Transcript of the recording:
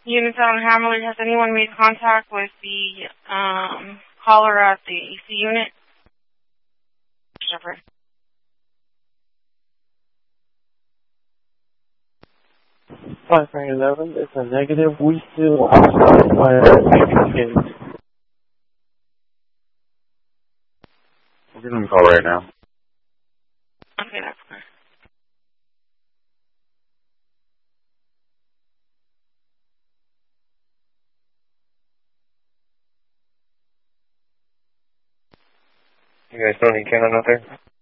Units out on Hammerly, has anyone made contact with the caller at the AC unit? Shepherd. 511, it's a negative. We still are kids. We're giving them a call right now. Okay, that's clear. You guys don't need Canon out there?